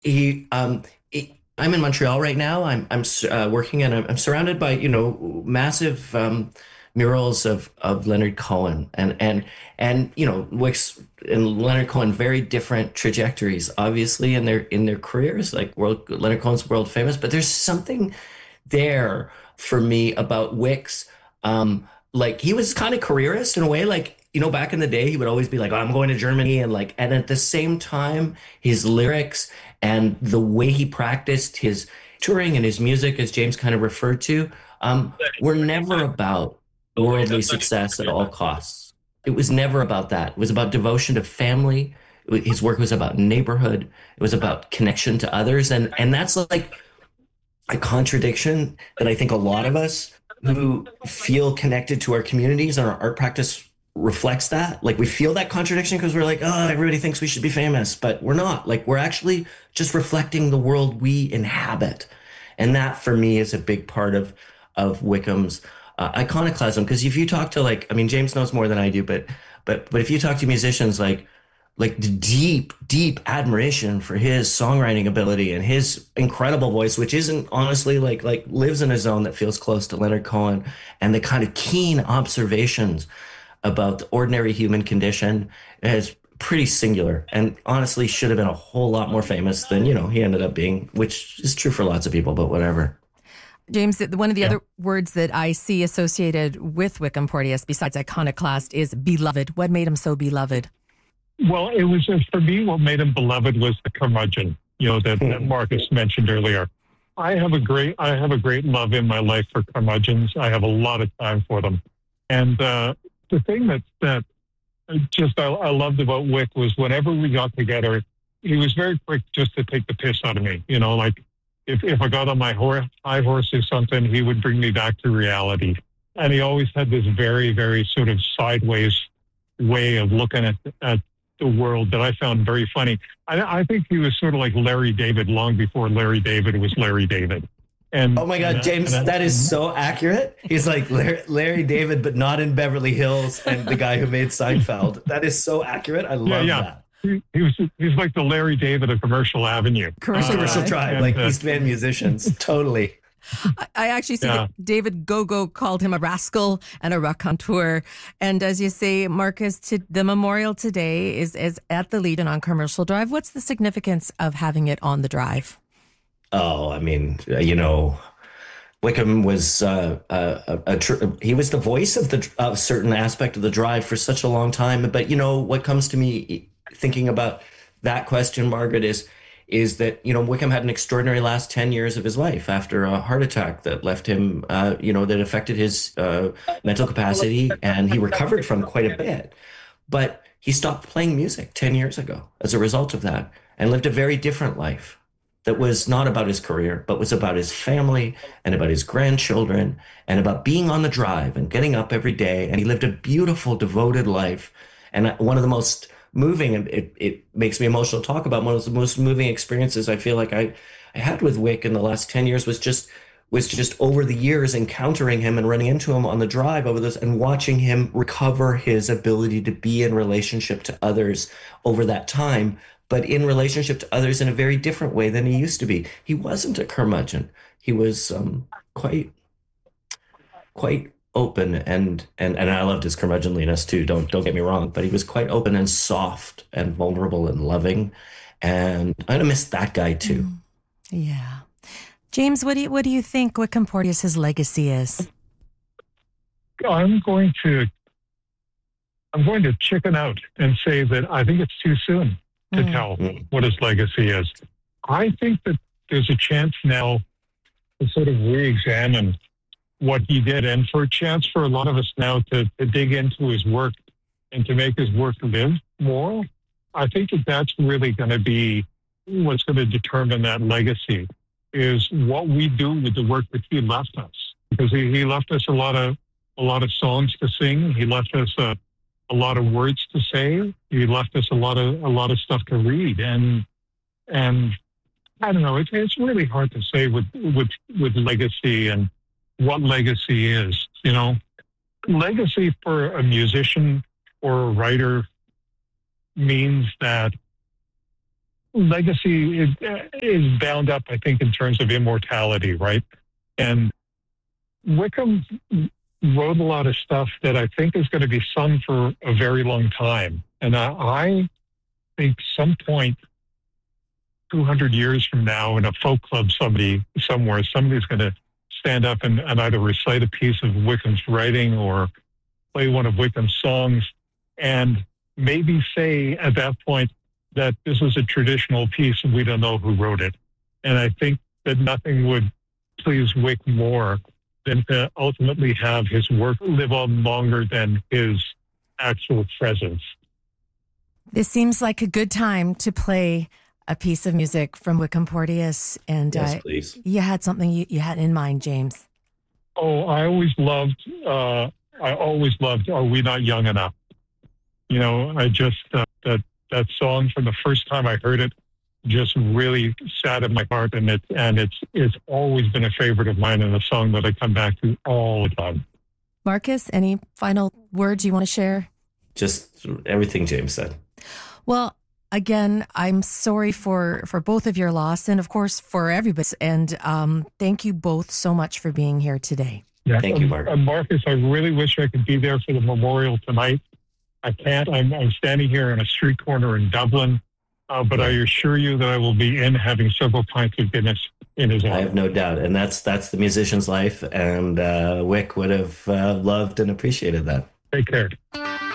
He, I'm in Montreal right now. I'm working and I'm surrounded by massive murals of Leonard Cohen and Wicks and Leonard Cohen, very different trajectories, obviously in their careers. Like Leonard Cohen's world famous, but there's something there for me about Wicks. Like he was kind of careerist in a way. Like back in the day, he would always be like, "Oh, I'm going to Germany," and at the same time, his lyrics and the way he practiced his touring and his music, as James kind of referred to, were never about worldly success at all costs. It was never about that. It was about devotion to family. His work was about neighborhood. It was about connection to others, and that's like a contradiction that I think a lot of us who feel connected to our communities and our art practice reflects that. Like we feel that contradiction because we're like, oh, everybody thinks we should be famous, but we're not. Like we're actually just reflecting the world we inhabit. And that for me is a big part of Wickham's iconoclasm. Because if you talk to like, I mean, James knows more than I do, but if you talk to musicians like the deep, deep admiration for his songwriting ability and his incredible voice, which isn't honestly like lives in a zone that feels close to Leonard Cohen, and the kind of keen observations about the ordinary human condition is pretty singular and honestly should have been a whole lot more famous than he ended up being, which is true for lots of people, but whatever. James, one of the Yeah. other words that I see associated with Wickham Porteous, besides iconoclast, is beloved. What made him so beloved? Well, it was for me. What made him beloved was the curmudgeon, that Marcus mentioned earlier. I have a great love in my life for curmudgeons. I have a lot of time for them, and the thing that just I loved about Wick was whenever we got together, he was very quick just to take the piss out of me. Like if I got on my high horse or something, he would bring me back to reality, and he always had this very, very sort of sideways way of looking at the world that I found very funny. I think he was sort of like Larry David long before Larry David was Larry David. Oh my God, James, that is so accurate. He's like Larry David, but not in Beverly Hills, and the guy who made Seinfeld. That is so accurate. I love that. He's like the Larry David of Commercial Avenue. Commercial Tribe, like East Van musicians. Totally. I actually see that David Gogo called him a rascal and a raconteur. And as you say, Marcus, the memorial today is at the Legion on Commercial Drive. What's the significance of having it on the drive? Oh, I mean, Wickham was he was the voice of a certain aspect of the drive for such a long time. But what comes to me thinking about that question, Margaret, is that Wickham had an extraordinary last 10 years of his life after a heart attack that left him that affected his mental capacity, and he recovered from quite a bit. But he stopped playing music 10 years ago as a result of that and lived a very different life that was not about his career, but was about his family and about his grandchildren and about being on the drive and getting up every day. And he lived a beautiful, devoted life. And one of the most moving, and it makes me emotional to talk about, one of the most moving experiences I feel like I had with Wick in the last 10 years was just over the years encountering him and running into him on the drive over this and watching him recover his ability to be in relationship to others over that time, but in relationship to others in a very different way than he used to be. He wasn't a curmudgeon. He was quite open and I loved his curmudgeonliness too. Don't get me wrong, but he was quite open and soft and vulnerable and loving. And I'm gonna miss that guy too. Yeah. James, what do you think Wickham Porteous' legacy is? I'm going to chicken out and say that I think it's too soon to tell what his legacy is. I think that there's a chance now to sort of re-examine what he did, and for a chance for a lot of us now to dig into his work and to make his work live more. I think that's really going to be what's going to determine that legacy, is what we do with the work that he left us. Because he left us a lot of songs to sing. He left us a lot of words to say. He left us a lot of stuff to read. And I don't know. It's really hard to say with legacy and what legacy is. Legacy for a musician or a writer means that legacy is bound up, I think, in terms of immortality, right? And Wickham wrote a lot of stuff that I think is going to be sung for a very long time. And I think some point, 200 years from now, in a folk club somebody's going to stand up and either recite a piece of Wickham's writing or play one of Wickham's songs and maybe say at that point that this is a traditional piece and we don't know who wrote it. And I think that nothing would please Wick more than to ultimately have his work live on longer than his actual presence. This seems like a good time to play a piece of music from Wickham Porteous. And yes, please. You had something you had in mind, James. Oh, I always loved Are We Not Young Enough? You know, I just, that song from the first time I heard it just really sat in my heart, and it's always been a favorite of mine and a song that I come back to all the time. Marcus, any final words you want to share? Just everything James said. Well, again, I'm sorry for both of your loss and, of course, for everybody. And thank you both so much for being here today. Yeah. Thank you, Mark. Marcus, I really wish I could be there for the memorial tonight. I can't. I'm standing here on a street corner in Dublin, but I assure you that I will be in having several pints of Guinness in his honor. I have no doubt. And that's the musician's life. And Wick would have loved and appreciated that. Take care.